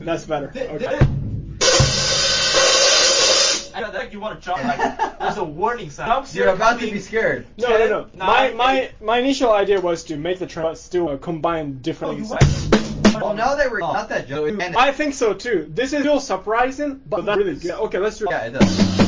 That's better. Okay. I know that you want to jump, like, there's a warning sign. You're about to be scared. No. My initial idea was to make the trend, but still combine different things. Well, now that we're not that joke. I think so too. This is still surprising, but that's really good. Okay, let's do it. Yeah, it does.